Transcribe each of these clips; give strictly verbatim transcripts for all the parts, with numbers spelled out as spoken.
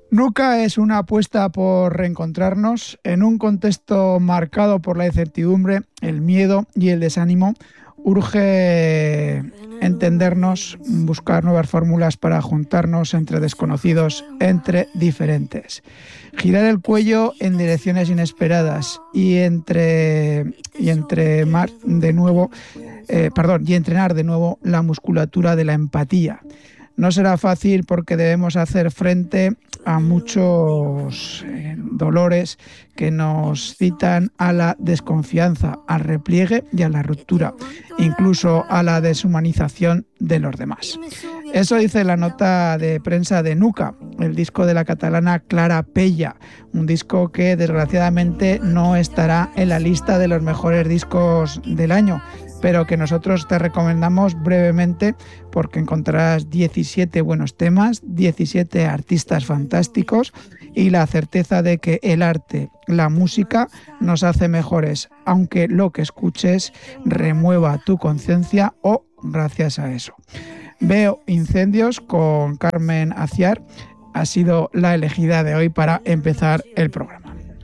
Nuka es una apuesta por reencontrarnos en un contexto marcado por la incertidumbre, el miedo y el desánimo. Urge entendernos, buscar nuevas fórmulas para juntarnos entre desconocidos, entre diferentes. Girar el cuello en direcciones inesperadas y entre y entre mar de nuevo, eh, perdón, y entrenar de nuevo la musculatura de la empatía. No será fácil porque debemos hacer frente a muchos eh, dolores que nos citan a la desconfianza, al repliegue y a la ruptura, incluso a la deshumanización de los demás. Eso dice la nota de prensa de Nuka, el disco de la catalana Clara Pella, un disco que desgraciadamente no estará en la lista de los mejores discos del año, pero que nosotros te recomendamos brevemente porque encontrarás diecisiete buenos temas, diecisiete artistas fantásticos y la certeza de que el arte, la música, nos hace mejores, aunque lo que escuches remueva tu conciencia o gracias a eso. Veo incendios con Carmen Aciar, ha sido la elegida de hoy para empezar el programa.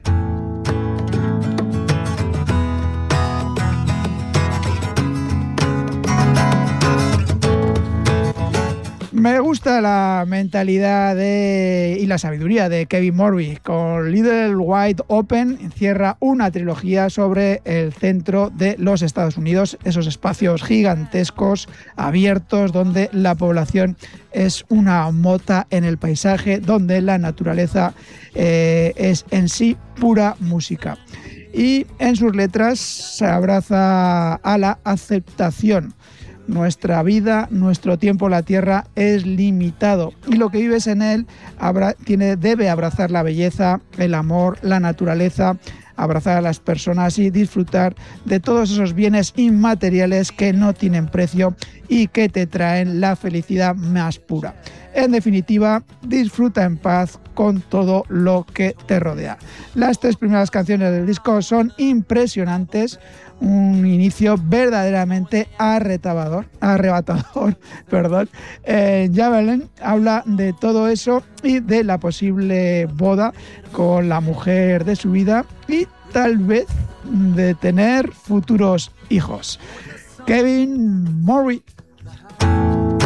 Me gusta la mentalidad de, y la sabiduría de Kevin Morby. Con Little Wide Open cierra una trilogía sobre el centro de los Estados Unidos, esos espacios gigantescos, abiertos, donde la población es una mota en el paisaje, donde la naturaleza eh, es en sí pura música. Y en sus letras se abraza a la aceptación. Nuestra vida, nuestro tiempo en la Tierra es limitado y lo que vives en él abra, tiene, debe abrazar la belleza, el amor, la naturaleza, abrazar a las personas y disfrutar de todos esos bienes inmateriales que no tienen precio y que te traen la felicidad más pura. En definitiva, disfruta en paz con todo lo que te rodea. Las tres primeras canciones del disco son impresionantes, un inicio verdaderamente arrebatador, arrebatador, perdón. Eh, Javelin habla de todo eso y de la posible boda con la mujer de su vida y tal vez de tener futuros hijos. Kevin Morby.